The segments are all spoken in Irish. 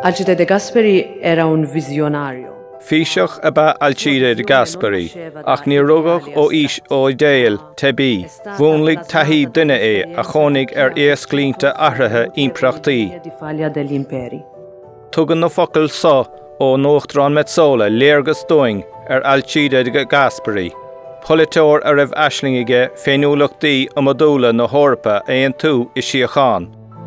Alcide de Gasperi era un visionario. Físeach abba Alcide de Gasperi, ach ní rugach ó ís ó idéal tebí, bhúnlaigh taithí duine a chónig éasclínta ahrathe impreachtaí. Tugan na focail sa ó Nuachtrán Metsola léargus doing Alcide de Gasperi. Politóir a raibh aislinge féinúlachtaí a modúla na hórpa éon tú i Síocháin.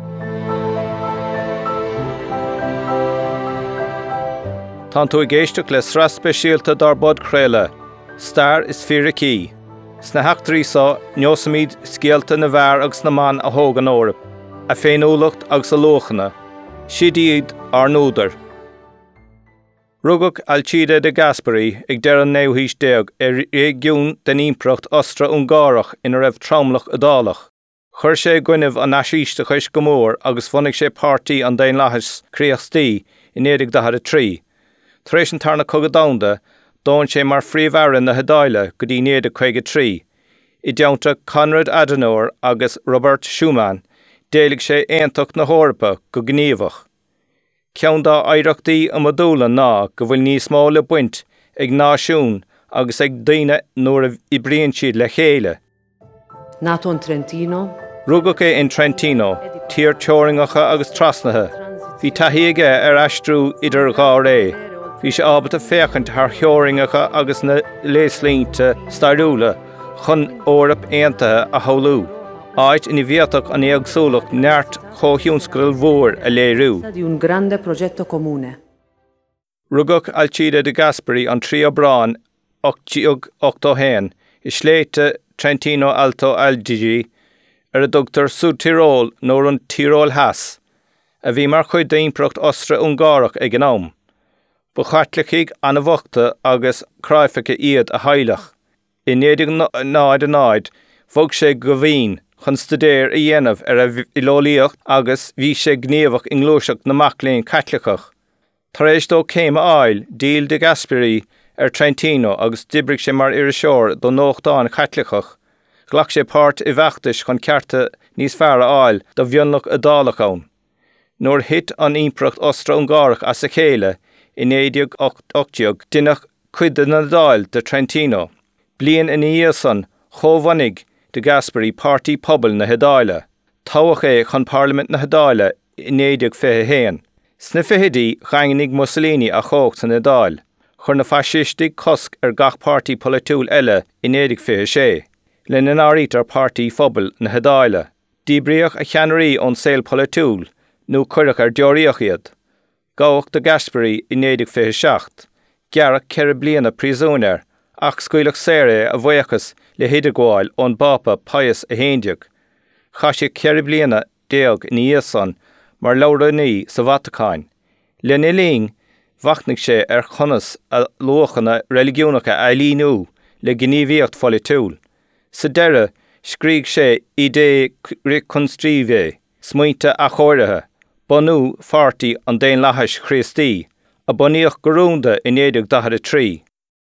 Tá tú i géisteach le sras speisialta dar bod chréile, star is fíricí. Sna heachtarí sa neosamíd scialta na bhar agus na man a thóg an órap, a féinúlacht agus a lochanna, siad iad ar núdar. Rugach Alcide de Gasperi ag deir an néuhís déag réigiún den impreacht Ostra-Ungárach ina raibh tramlach adálach. Chur sé gcuineh an asíiste chuis go mór agus bhunaigh sé páirtí an daon leithas críochtaí in 1943. Tar éis an tarna cogad damhanda, dóin sé mar phríomhhearann na Hadaile go dtí 1953. I dteannta Konrad Adenauer agus Robert Schumann, déalaigh sé aontacht na hórpa go gníomhach. Ceann dá oidhreachtaí a modúla ná go bhfuil níos mó le buint ag náisiún agus ag daoine nuair a bhríonn siad le chéile. Nato in Trentino. Rugach é in Trentino, tír teoringacha agus trasnathe. Bhí taithí aige aistrú idir dhá ré. Bhí sé ábhata féchant th teoringacha agus na léaslínta stairiúla chun órap aontaithe a choulú. Áit in bhíoteach an éagsúlacht neart chomhthiúnscail mhór a léirú. Di un grande progetto comune. Rugach Alcide de Gasperi an trí Brán 88 i sléite Trentino Alto Adige ar a dugtar Súd Tirol nóair an Tirol Heas, a bhí mar chuid d'impreacht Ostra-Ungárach ag an am. Ba chaitliceigh anna bhachta agus cráifice iad a hailach. I 19náid bhog sé go bhín chun studéir a dhéanamh ar a ilólíocht agus bhí sé gníomhach in glúiseach na maclainn caitlicach. Tar éis dó céim áil díl de Gasperi ar Trentino agus dibrigh sé mar iriseoir do nóchtáin caitlicach. Ghlach sé páirt I bheachtais chun cearta níos fearr áil do bhionlach adálach ann. Nuair hit an impreacht Ostra-Ungárach as sa chéile in 1980 duineach cuid na dáil de Trentino. Bliain in íosan chomhanig de Gasperi pártaí pobal na Hadaile. Tábhach é chun Parliament na Hadaile in 1951. Sna fihidí chainnig Mussolini a chócht san Hadail, chur na fascistig cosc ar gach pártaí politiúil eile in 1956. Le na áirítar pártaí phobal na Hadaile. Díbríoch a cheannarí ón saol politiúil nó cuireach ar deoraíoch iad. Gáach de Gasperi in 1956. Gearach ceithre bliana príosúnair ach scaoileach séré a bhuiachas le hidirgháil ón bapa Pius a Héindeag. Chaise ceithre bliana déag in íosan mar leabhraní sa Vatacáin. Le nilín bhachtnig sé ar chonas a lochanna religiúnacha a líonú le gníomhaíocht folitiúil. Sa deire scríg sé idé constríomhé, smuointe a chóirithe, bunú fartaí an daon leithas Chríostaí, a bunaíoch gorúnda in 1943.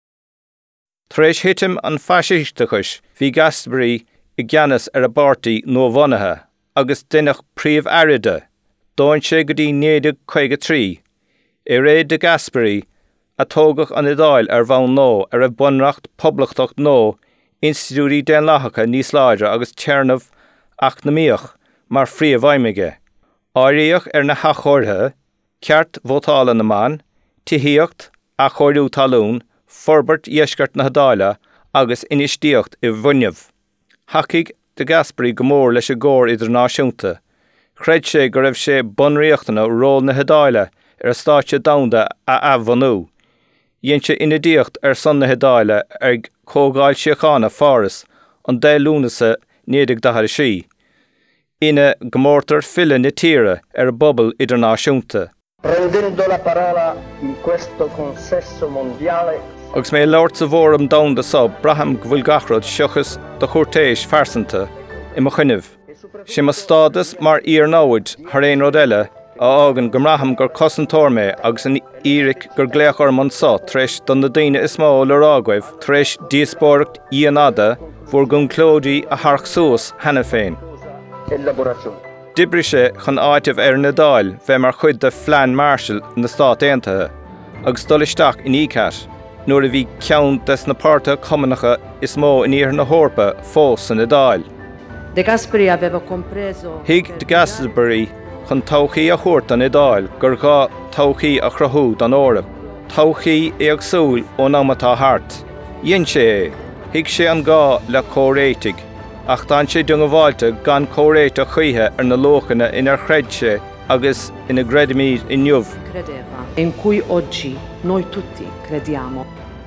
Tar éis hitim an fasistachas bhí Gasperi I gceannas ar a bártaí nómhonathe agus duineach príomh-airide, dóin sé go dtí 1953. I réad de Gasperi a tógach an Hadail ar bhann nó ar a bunreacht poblachtacht nó institúí den leathacha níos láidre agus tearnamh ach na míoch mar phríomhhaimige. Áiríoch ar na hachortha, ceart vótála na man, tithíocht a chóirú talún, forbert iesgart na Hadaile agus inistíocht I bhuineamh. Hacaigh de Gasperi go mór leis a gcóir idirnáisiúnta. Chreid sé go raibh sé bunríochtainna ról na Hadaile ar a stáitse damhanda a abhanú. Dhéann sé inadíocht ar son na Hadaile ag cógáil Síochána Forras an 10 lúnasa 1946. Ine gomórtar fille na tíre ar a bobbal idirnáisiúnta. Prendendo la parola in questo consesso mondiale. Agus mé leabhart sa bhórm damhanda sab braham go bhfuil gachrod seochas do chuirtéis farsanta I mo chuineh. Sé má stádas mar íarnáid th réon rud eile a ágan go mraham gur cosantóir agus an íric gur gléachar man sa treis don na daine is mó le rágaibh treis díospóracht íonada bhór gon clódaí a tharc suas hena féin. Elaborazione. Dibrise chun áitimh na dáil bheith mar chuid de Flean Marshall na Stát Aontaithe, agus dul isteach in íceart, nuair a bhí ceann des na páirte comanacha is mó in íoth na hórpa fós in na dáil. De Gasperi aveva compreso... Thig de Gasperi chun todhchaí a chuairt an idáil gur gá todhchaí a chruthú don órap. Todhchaí é ag súil ón amatá thart. Dhéann sé é, thig sé an gá le córéitigh, ach dáin sé dung bháilte gan córéite chuithe ar na lochanna inar chreid sé agus ina gredimid inniuh. Credeva, in cui oggi noi tutti crediamo.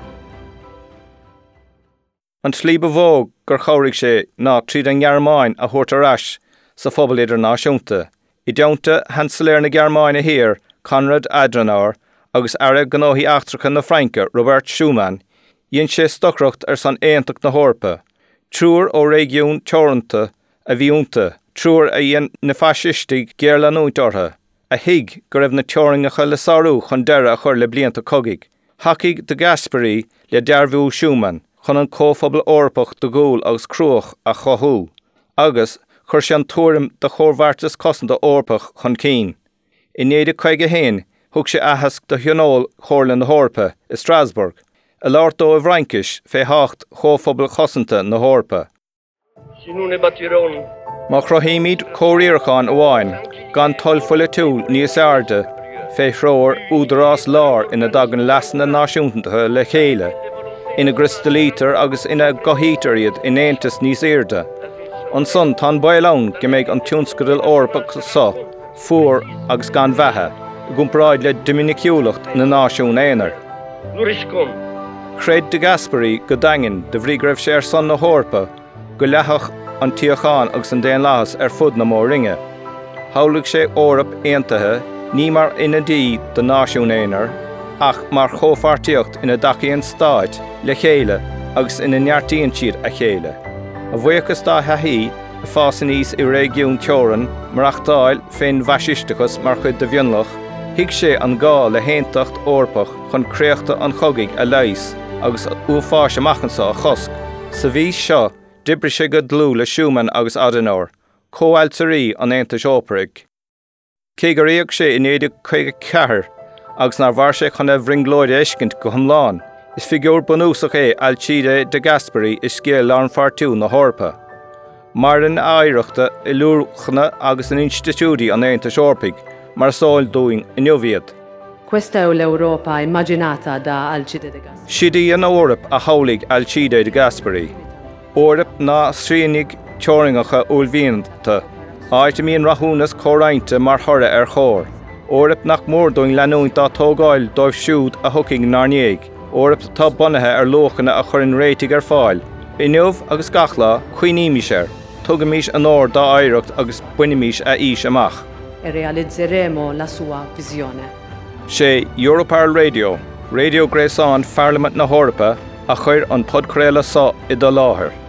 An slíbe bhóg gur chomhraigh sé ná tríd an Gearmáin a thuairt arás sa phobal idirnáisiúnta. I dteannta hansaléir na Gearmáin a hir Konrad Adenauer agus ara gnóthaí achtracha na Fraince Robert Schumann, dhéann sé stocrocht ar san Aontacht na hórpa. Trúr ó régiún teoranta a bhíúnta, trúr a dhéann na faisistigh géarlanúint ortha. A thig go raibh na teoringacha le sarú chun deire a chur le blianta cogaigh. Hacaigh de Gasperi le dearbhú Schumann chun an cóphobal orpach do gúil agus cruach a chothú, agus chur sé an túrim de chórbhartas cosanta orpach chun cín. I 1951 thug sé ahas do Thionol chóirla na hórpa i Strasbourg, a láirt dó a bhraincis fé hácht chóphobal cosanta na hórpa. Má chrothíimiid cóiríorcháin amháin, gan toilfuile túl níos airde, fé thróir údarás lár ina dagan leasna náisiúntacha le chéile, ina gristolítar agus ina gohítar in Aontas níos airde. An son tá bailán go méid an tiúnscadal orpach sa, fuair agus gan bheithe, gumpráid le dominiciúlacht na náisiún éonar. Chréid de Gasperi go daingin de bhrí go raibh sé ar son na hórpa, go leithach an tíochán agus an déan láthas ar fud na mór ringe. Thabhlaigh sé órap Aontaithe ní mar ina dí do náisiún éonar, ach mar chópháirtíocht ina dacaíonn stáit le chéile agus ina neartíonn siad a chéile. A bhuiachas dá haí a fásan níos i régiún teoran mar achtáil féin bhaisisteachas mar chud de bhionlach, hiag sé an gá le héantacht orpach chun créachta an chogaigh a leis agus uafáis amachchansa a chosc. Sa bhí seo, dibre sé go dlú le Schumann agus Adenauer, cóhailtarí an Aontais Óparaigh. Cé go réag sé in 1954 agus nar bhar sé chun bhringlóide éiscint go thomláin, is figúr bunúsach é Alcide de Gasperi is scéal lán fartú na hórpa. Mar an áireachta I lúrchna agus an institúdí an Aontais Óparaigh, mar sáil dúing inniuviad. Questa è l'Europa immaginata da Alcide de Gasperi. Sidí an órap a thabhlaigh Alcide de Gasperi. Órap ná sríonig teoringacha ullmhíonanta, áitimíon rathúnas córainte mar thora ar chóir. Órap nach mór doing leanúint á tógáil dóibh siúd a thucaigh narnéig. Órap tá bunathe ar lochanna a churann réitigh ar fáil. Inniuh agus gachlá chuoinímis ar, tugamís an óir dá áireacht agus buinimís a ís amach. E realizzeremo la sua visione. Sé Europarl Radio, Radio Gréasáin Parliament na hórpa a chuir an podcréile sa I do láthair.